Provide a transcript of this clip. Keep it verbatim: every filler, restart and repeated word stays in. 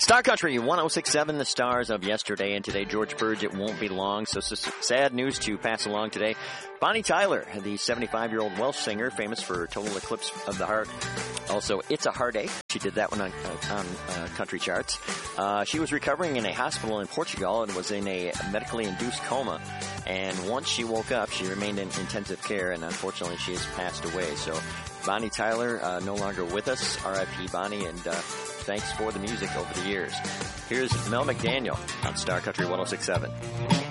Star Country one oh six point seven, the stars of yesterday and today. George Burge, it won't be long. So, so sad news to pass along today. Bonnie Tyler, the seventy-five-year-old Welsh singer, famous for Total Eclipse of the Heart. Also, It's a Heartache. She did that one on, on uh, country charts. Uh, she was recovering in a hospital in Portugal and was in a medically induced coma. And once she woke up, she remained in intensive care, and unfortunately, she has passed away. So, Bonnie Tyler, uh, no longer with us. R I P Bonnie, and uh, thanks for the music over the years. Here's Mel McDaniel on Star Country one oh six point seven.